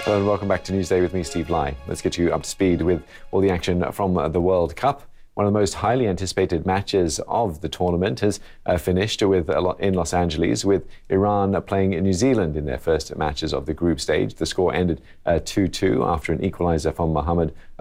Hello and welcome back to Newsday with me, Steve Lai. Let's get you up to speed with all the action from the World Cup. One of the most highly anticipated matches of the tournament has finished in Los Angeles, with Iran playing New Zealand in their first matches of the group stage. The score ended 2-2 after an equaliser from Mohamed